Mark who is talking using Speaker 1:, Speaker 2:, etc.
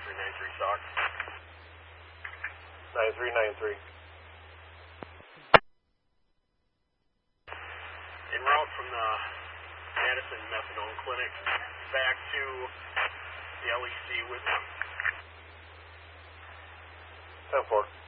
Speaker 1: 9393 stock.
Speaker 2: 9393.
Speaker 1: En route from the Madison Methadone Clinic back to the LEC with
Speaker 2: 10-4.